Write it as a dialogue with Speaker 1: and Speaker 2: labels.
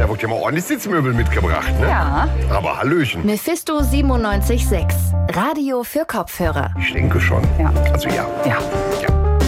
Speaker 1: wird ja mal ordentlich Sitzmöbel mitgebracht, ne?
Speaker 2: Ja.
Speaker 1: Aber Hallöchen.
Speaker 3: Mephisto 97.6. Radio für Kopfhörer.
Speaker 1: Ich denke schon.
Speaker 2: Ja.
Speaker 1: Also ja.
Speaker 2: Ja.
Speaker 1: Ja.